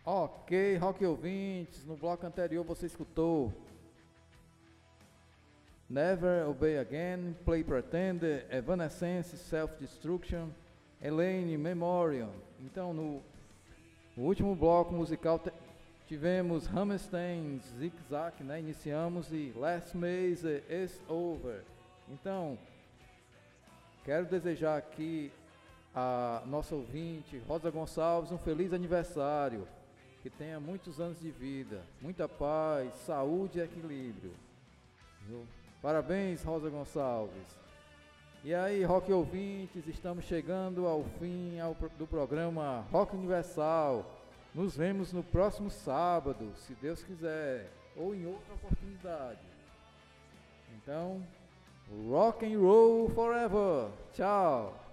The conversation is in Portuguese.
Ok, rock ouvintes, no bloco anterior você escutou Never Obey Again, Play Pretender, Evanescence, Self-Destruction, Elaine, Memoriam. Então no último bloco musical tivemos Hammerstein, Zig Zag, né? Iniciamos e Last Maze is Over. Então quero desejar aqui a nossa ouvinte Rosa Gonçalves um feliz aniversário. Que tenha muitos anos de vida, muita paz, saúde e equilíbrio. Parabéns, Rosa Gonçalves. E aí, rock ouvintes, estamos chegando ao fim do programa Rock Universal. Nos vemos no próximo sábado, se Deus quiser, ou em outra oportunidade. Então, rock and roll forever. Tchau.